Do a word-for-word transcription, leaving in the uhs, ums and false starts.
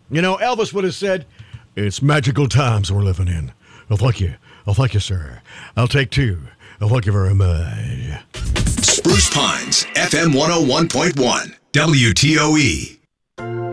You know, Elvis would have said, it's magical times we're living in. Oh, thank you. Oh, thank you, sir. I'll take two. Oh, thank you very much. Spruce Pines, F M one oh one point one, W T O E.